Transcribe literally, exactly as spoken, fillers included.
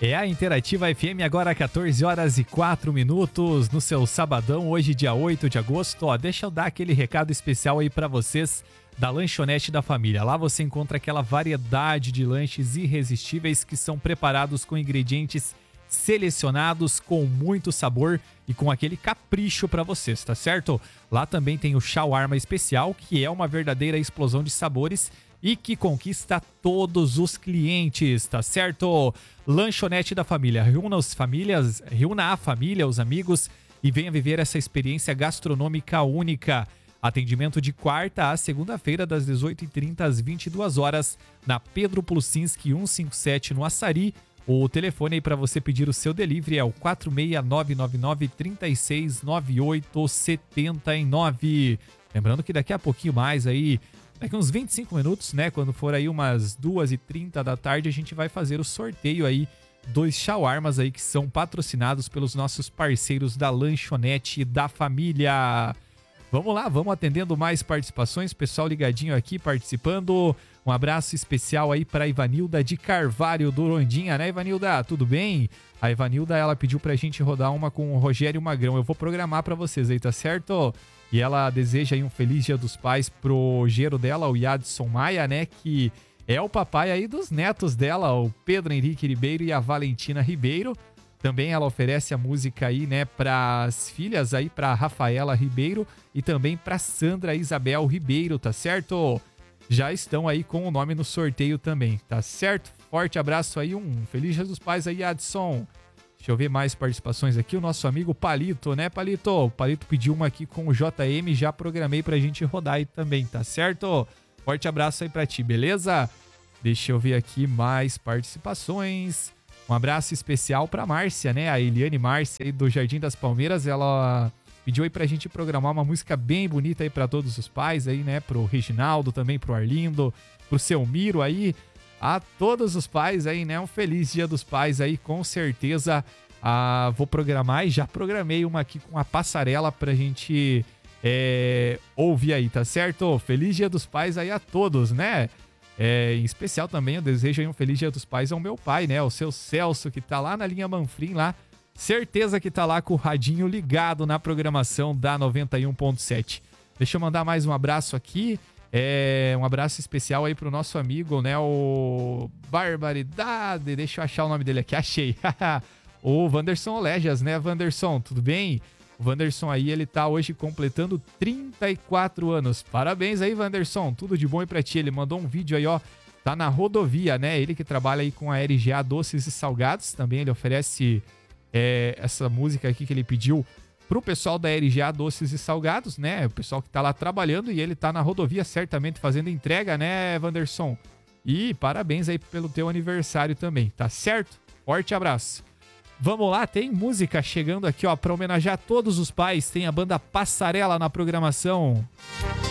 É a Interativa F M, agora quatorze horas e quatro minutos, no seu sabadão, hoje dia oito de agosto. Ó, deixa eu dar aquele recado especial aí pra vocês da Lanchonete da Família. Lá você encontra aquela variedade de lanches irresistíveis que são preparados com ingredientes selecionados, com muito sabor e com aquele capricho pra vocês, tá certo? Lá também tem o shawarma especial, que é uma verdadeira explosão de sabores e que conquista todos os clientes, tá certo? Lanchonete da Família. Reúna as famílias, reúna a família, os amigos e venha viver essa experiência gastronômica única. Atendimento de quarta a segunda-feira, das dezoito e trinta às vinte e duas horas, na Pedro Pulucinski cento e cinquenta e sete, no Açari. O telefone aí para você pedir o seu delivery é o quatro seis nove nove nove, três seis nove oito sete nove. Lembrando que daqui a pouquinho mais aí, daqui uns vinte e cinco minutos, né? Quando for aí umas duas e trinta da tarde, a gente vai fazer o sorteio aí dos shawarmas aí que são patrocinados pelos nossos parceiros da Lanchonete da Família. Vamos lá, vamos atendendo mais participações, pessoal ligadinho aqui participando. Um abraço especial aí para Ivanilda de Carvalho do Rondinha, né, Ivanilda? Tudo bem? A Ivanilda, ela pediu pra gente rodar uma com o Rogério Magrão. Eu vou programar pra vocês aí, tá certo? E ela deseja aí um feliz Dia dos Pais pro gero dela, o Yadson Maia, né, que é o papai aí dos netos dela, o Pedro Henrique Ribeiro e a Valentina Ribeiro. Também ela oferece a música aí, né, pras filhas aí, pra Rafaela Ribeiro e também pra Sandra Isabel Ribeiro, tá certo? Já estão aí com o nome no sorteio também, tá certo? Forte abraço aí, um feliz Dia dos Pais aí, Adson. Deixa eu ver mais participações aqui, o nosso amigo Palito, né, Palito? O Palito pediu uma aqui com o J M, já programei pra gente rodar aí também, tá certo? Forte abraço aí pra ti, beleza? Deixa eu ver aqui mais participações. Um abraço especial pra Márcia, né? A Eliane Márcia aí do Jardim das Palmeiras, ela pediu aí pra gente programar uma música bem bonita aí pra todos os pais aí, né? Pro Reginaldo, também pro Arlindo, pro seu Miro aí, a todos os pais aí, né? Um feliz Dia dos Pais aí, com certeza. Ah, vou programar e já programei uma aqui com a Passarela pra gente é, ouvir aí, tá certo? Feliz Dia dos Pais aí a todos, né? É, em especial também eu desejo aí um feliz Dia dos Pais ao meu pai, né? O seu Celso, que tá lá na linha Manfrim lá. Certeza que tá lá com o radinho ligado na programação da noventa e um ponto sete. Deixa eu mandar mais um abraço aqui. É, um abraço especial aí pro nosso amigo, né? O Barbaridade. Deixa eu achar o nome dele aqui. Achei. O Wanderson Olejas, né, Wanderson? Tudo bem? O Wanderson aí, ele tá hoje completando trinta e quatro anos. Parabéns aí, Wanderson. Tudo de bom aí pra ti. Ele mandou um vídeo aí, ó. Tá na rodovia, né? Ele que trabalha aí com a R G A Doces e Salgados. Também ele oferece é, essa música aqui que ele pediu pro pessoal da R G A Doces e Salgados, né? O pessoal que tá lá trabalhando e ele tá na rodovia certamente fazendo entrega, né, Wanderson? E parabéns aí pelo teu aniversário também, tá certo? Forte abraço. Vamos lá, tem música chegando aqui, ó, pra homenagear todos os pais. Tem a banda Passarela na programação.